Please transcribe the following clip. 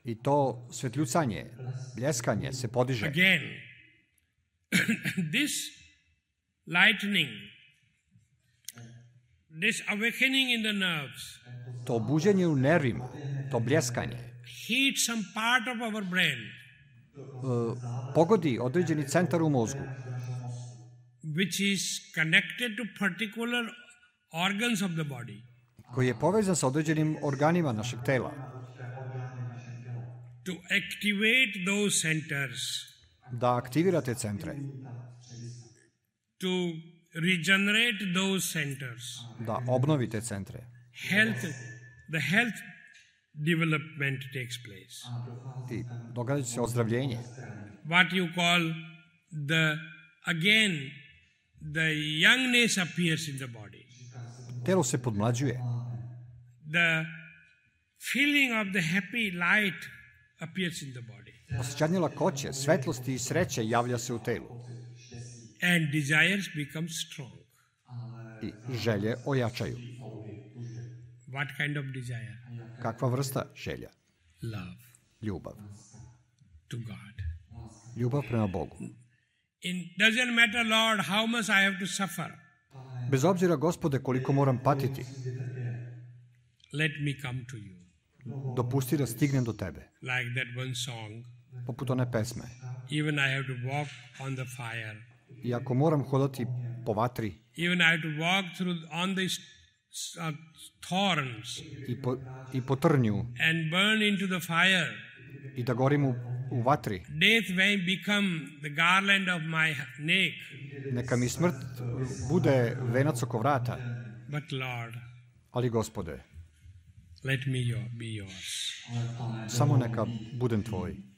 I to svetljucanje, bljeskanje se podiže. Again, this lightening, this awakening in the nerves, To buđenje u nervima, to bljeskanje, hit some part of our brain, pogodi određeni centar u mozgu, which is connected to particular organs of the body, koji je povezan sa određenim organima našeg tela, to activate those centers, da aktivira te centre, to regenerate those centers. da obnovi te centre. The health development takes place. I događa se ozdravljenje. What you call the youngness appears in the body. Telo se podmlađuje. The feeling of the happy light appears in the body. Osjećanje lakoće, svetlosti i sreće javlja se u telu. And desires become strong. I želje ojačaju. What kind of desire? Kakva vrsta želja? Love Ljubav. to God. Ljubav prema Bogu. It doesn't matter, Lord, how much I have to suffer. Bez obzira, Gospode, koliko moram patiti, Let me come to you. dopusti da stignem do Tebe. Like that one song. Poput one pesme. Even I have to walk on the fire. I ako moram hodati po vatri Even I have to walk on the thorns i po trnju and burn into the fire. i da gorim u vatri, Death may become the garland of my neck. neka mi smrt bude venac oko vrata, But Lord, ali Gospode, let me be yours. samo neka budem Tvoj.